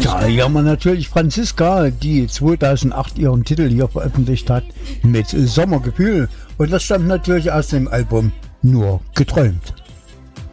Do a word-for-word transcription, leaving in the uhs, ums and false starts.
Da haben wir natürlich Franziska, die zweitausendacht ihren Titel hier veröffentlicht hat mit Sommergefühl. Und das stammt natürlich aus dem Album Nur geträumt.